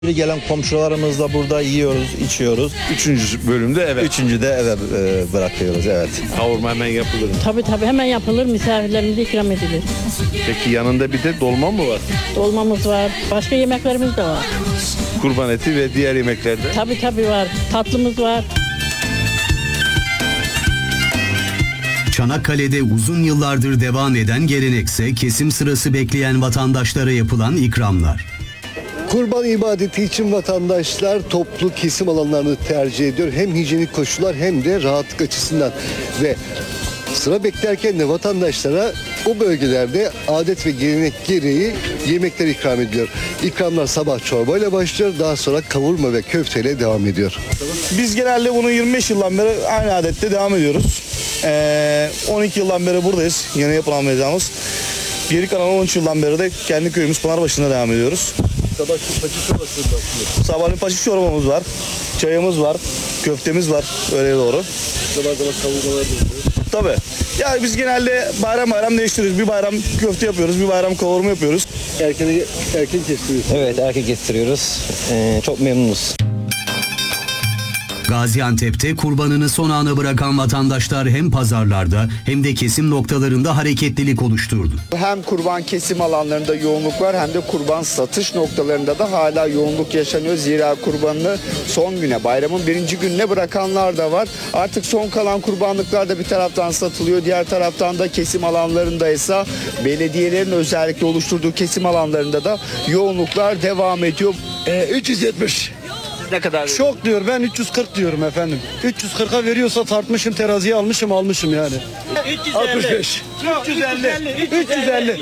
Gelen komşularımız da burada yiyoruz, içiyoruz. Üçüncü bölümde evet. Üçüncüde eve bırakıyoruz, evet. Kavurma hemen yapılır mı? Tabii hemen yapılır, misafirlerimize ikram edilir. Peki yanında bir de dolma mı var? Dolmamız var, başka yemeklerimiz de var. Kurban eti ve diğer yemeklerde. Tabii var, tatlımız var. Çanakkale'de uzun yıllardır devam eden gelenekse kesim sırası bekleyen vatandaşlara yapılan ikramlar. Kurban ibadeti için vatandaşlar toplu kesim alanlarını tercih ediyor. Hem hijyenik koşullar hem de rahatlık açısından. Ve sıra beklerken de vatandaşlara o bölgelerde adet ve gelenek gereği yemekler ikram ediliyor. İkramlar sabah çorbayla başlıyor, daha sonra kavurma ve köfteyle devam ediyor. Biz genelde bunu 25 yıldan beri aynı adette devam ediyoruz. 12 yıldan beri buradayız, yeni yapılan mezamız. Geri kalan 13 yıldan beri de kendi köyümüz Pınarbaşı'nda devam ediyoruz. Sabahleyin paçı çorbamız var, çayımız var, köftemiz var öyle doğru. Tabii. Ya biz genelde bayram değiştiriyoruz. Bir bayram köfte yapıyoruz, bir bayram kavurma yapıyoruz. Erken kestiriyoruz. Evet, erkek getiriyoruz. Çok memnunuz. Gaziantep'te kurbanını son ana bırakan vatandaşlar hem pazarlarda hem de kesim noktalarında hareketlilik oluşturdu. Hem kurban kesim alanlarında yoğunluk var hem de kurban satış noktalarında da hala yoğunluk yaşanıyor. Zira kurbanını son güne, bayramın birinci gününe bırakanlar da var. Artık son kalan kurbanlıklar da bir taraftan satılıyor. Diğer taraftan da kesim alanlarında ise belediyelerin özellikle oluşturduğu kesim alanlarında da yoğunluklar devam ediyor. 370. Ne kadar? Çok diyor, ben 340 diyorum efendim. 340'a veriyorsa tartmışım, teraziye almışım yani. 65. 350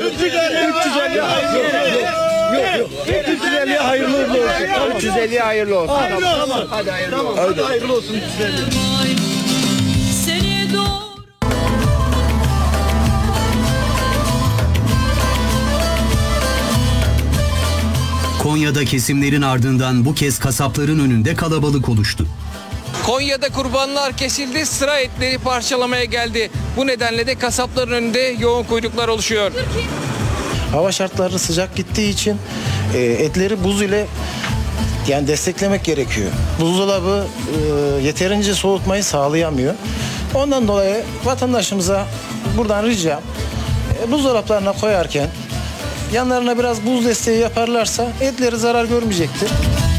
hayırlı uğurlu olsun. 350 hayırlı olsun. Tamam. Hadi hayırlı olsun. Hayırlı olsun 350. Konya'da kesimlerin ardından bu kez kasapların önünde kalabalık oluştu. Konya'da kurbanlar kesildi, sıra etleri parçalamaya geldi. Bu nedenle de kasapların önünde yoğun kuyruklar oluşuyor. Hava şartları sıcak gittiği için etleri buz ile yani desteklemek gerekiyor. Buzdolabı yeterince soğutmayı sağlayamıyor. Ondan dolayı vatandaşımıza buradan ricam buzdolaplarına koyarken yanlarına biraz buz desteği yaparlarsa etleri zarar görmeyecektir.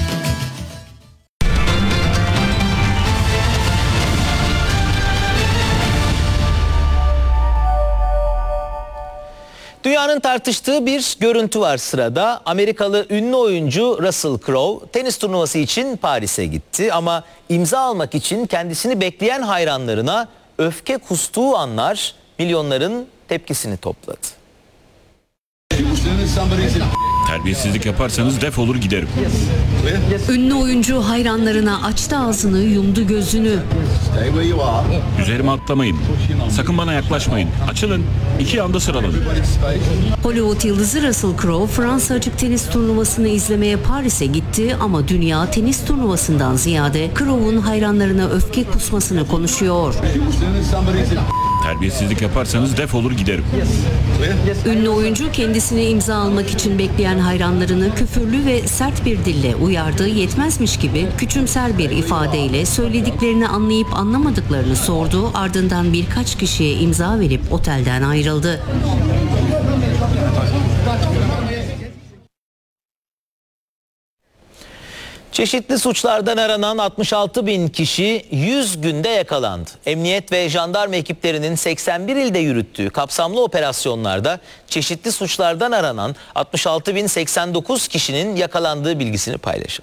Dünyanın tartıştığı bir görüntü var sırada. Amerikalı ünlü oyuncu Russell Crowe tenis turnuvası için Paris'e gitti ama imza almak için kendisini bekleyen hayranlarına öfke kustuğu anlar milyonların tepkisini topladı. Terbiyesizlik yaparsanız defolur giderim. Ünlü oyuncu hayranlarına açtı ağzını, yumdu gözünü. Üzerime atlamayın. Sakın bana yaklaşmayın. Açılın. 2 anda sıralanın. Hollywood yıldızı Russell Crowe Fransa açık tenis turnuvasını izlemeye Paris'e gitti ama dünya tenis turnuvasından ziyade Crowe'un hayranlarına öfke kusmasını konuşuyor. Terbiyesizlik yaparsanız defolur giderim. Ünlü oyuncu kendisini imza almak için bekleyen hayranlarını küfürlü ve sert bir dille uyardı, yetmezmiş gibi küçümser bir ifadeyle söylediklerini anlayıp anlamadıklarını sordu, ardından birkaç kişiye imza verip otelden ayrıldı. Çeşitli suçlardan aranan 66 bin kişi 100 günde yakalandı. Emniyet ve jandarma ekiplerinin 81 ilde yürüttüğü kapsamlı operasyonlarda çeşitli suçlardan aranan 66.089 kişinin yakalandığı bilgisini paylaşıldı.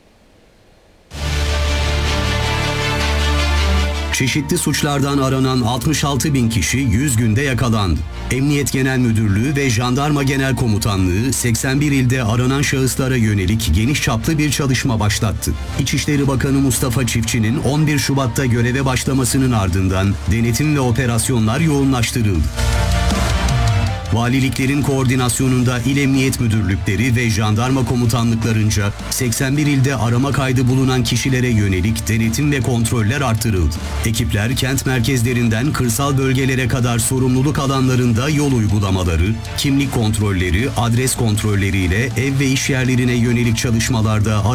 Çeşitli suçlardan aranan 66 bin kişi 100 günde yakalandı. Emniyet Genel Müdürlüğü ve Jandarma Genel Komutanlığı 81 ilde aranan şahıslara yönelik geniş çaplı bir çalışma başlattı. İçişleri Bakanı Mustafa Çiftçi'nin 11 Şubat'ta göreve başlamasının ardından denetim ve operasyonlar yoğunlaştırıldı. Valiliklerin koordinasyonunda İl Emniyet Müdürlükleri ve jandarma komutanlıklarınca 81 ilde arama kaydı bulunan kişilere yönelik denetim ve kontroller artırıldı. Ekipler kent merkezlerinden kırsal bölgelere kadar sorumluluk alanlarında yol uygulamaları, kimlik kontrolleri, adres kontrolleriyle ev ve iş yerlerine yönelik çalışmalarda